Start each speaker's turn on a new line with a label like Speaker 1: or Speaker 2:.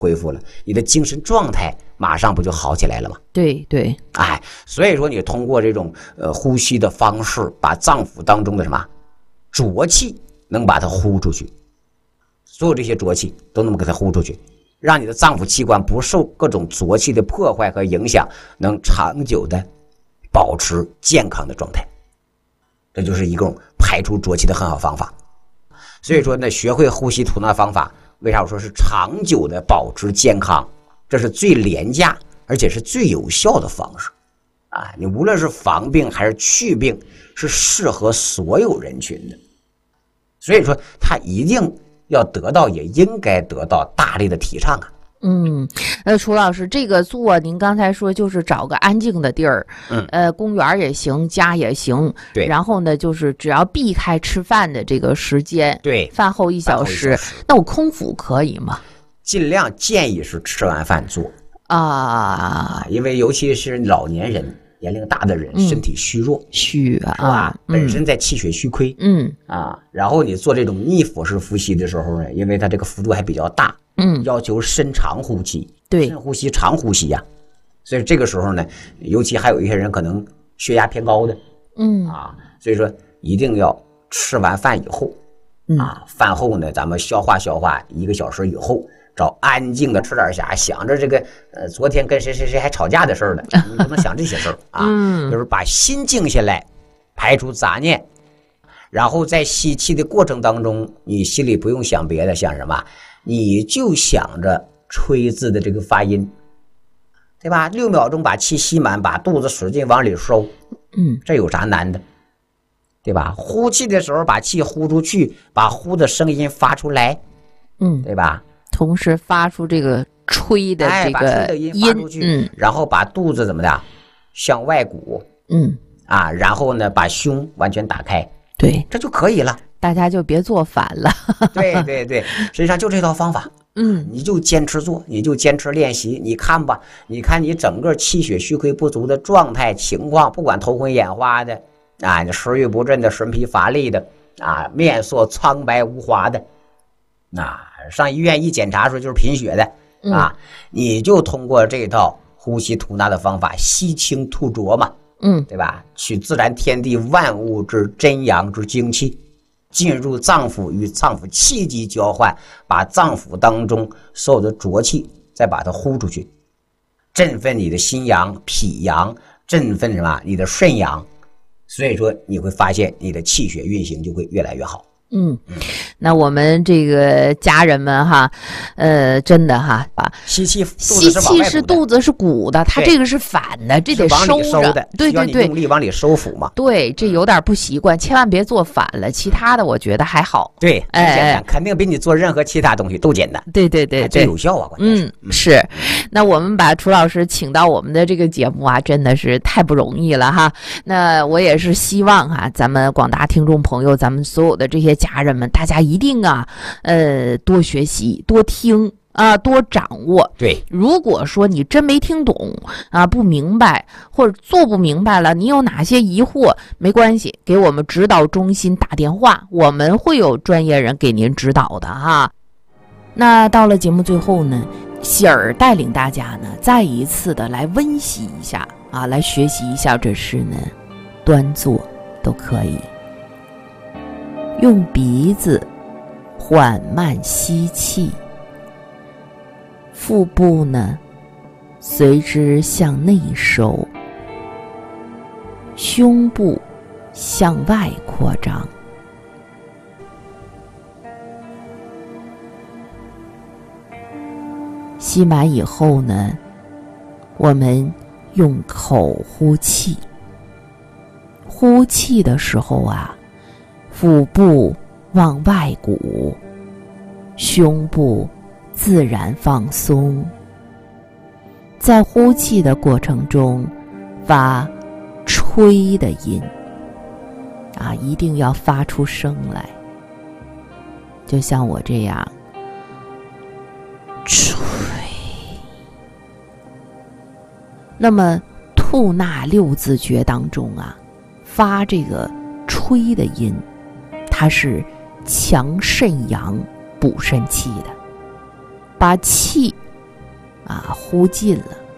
Speaker 1: 恢复了，你的精神状态马上不就好起来了吗？
Speaker 2: 对对，
Speaker 1: 所以说你通过这种呼吸的方式，把脏腑当中的什么浊气能把它呼出去，所有这些浊气都能给它呼出去，让你的脏腑器官不受各种浊气的破坏和影响，能长久的保持健康的状态。这就是一种排除浊气的很好方法。所以说呢，学会呼吸吐纳方法，为啥我说是长久的保持健康？这是最廉价而且是最有效的方式你无论是防病还是去病，是适合所有人群的。所以说他一定要得到，也应该得到大力的提倡
Speaker 2: 楚老师，这个做您刚才说就是找个安静的地儿，公园也行，家也行，
Speaker 1: 对。
Speaker 2: 然后呢，就是只要避开吃饭的这个时间，
Speaker 1: 对，
Speaker 2: 饭后1小时，那我空腹可以吗？
Speaker 1: 尽量建议是吃完饭做因为尤其是老年人、年龄大的人，身体虚弱，
Speaker 2: 虚
Speaker 1: 是吧？本身在气血虚亏，然后你做这种逆腹式呼吸的时候呢，因为它这个幅度还比较大，要求深长呼吸，
Speaker 2: 对，
Speaker 1: 深呼吸、长呼吸所以这个时候呢，尤其还有一些人可能血压偏高的，所以说一定要吃完饭以后，饭后呢，咱们消化1个小时以后，找安静的吃点啥，想着这个昨天跟谁还吵架的事儿呢，你不能想这些事儿就是把心静下来，排除杂念，然后在吸气的过程当中，你心里不用想别的，想什么？你就想着吹字的这个发音，对吧？6秒钟把气吸满，把肚子使劲往里收，这有啥难的？对吧？呼气的时候把气呼出去，把呼的声音发出来，对吧？
Speaker 2: 同时发出这个吹的这个
Speaker 1: 把吹的音发出去，然后把肚子怎么的向外鼓，然后呢把胸完全打开，
Speaker 2: 对，
Speaker 1: 这就可以了。
Speaker 2: 大家就别做反了。
Speaker 1: 对对对，实际上就这套方法，你就坚持做，你就坚持练习。你看吧，你看你整个气血虚亏不足的状态情况，不管头昏眼花的你食欲不振的，神疲乏力的面色苍白无华的上医院一检查说就是贫血的你就通过这套呼吸吐纳的方法，吸清吐浊嘛，对吧？取自然天地万物之真阳之精气，进入脏腑，与脏腑气机交换，把脏腑当中所有的浊气再把它呼出去，振奋你的心阳、脾阳，振奋什么？你的肾阳。所以说你会发现你的气血运行就会越来越好。
Speaker 2: 那我们这个家人们真的
Speaker 1: 吸气
Speaker 2: 是肚子是鼓的，它这个是反的，这得收着，对对对，
Speaker 1: 用力往里收腹嘛。
Speaker 2: 对，这有点不习惯，千万别做反了。其他的我觉得还好，
Speaker 1: 对，很简单，肯定比你做任何其他东西都简单。
Speaker 2: 对对对对，
Speaker 1: 最有效关键是。
Speaker 2: 是。那我们把楚老师请到我们的这个节目真的是太不容易了那我也是希望咱们广大听众朋友，咱们所有的这些家人们，大家一定多学习，多听多掌握。
Speaker 1: 对，
Speaker 2: 如果说你真没听懂不明白，或者做不明白了，你有哪些疑惑，没关系，给我们指导中心打电话，我们会有专业人给您指导的那到了节目最后呢，喜儿带领大家呢再一次的来温习一下来学习一下这诗呢，端坐都可以。用鼻子缓慢吸气，腹部呢随之向内收，胸部向外扩张。吸满以后呢，我们用口呼气。呼气的时候腹部往外鼓，胸部自然放松。在呼气的过程中，发吹的音一定要发出声来，就像我这样吹。那么吐纳6字诀当中发这个吹的音，它是强肾阳补肾气的，把气呼尽了。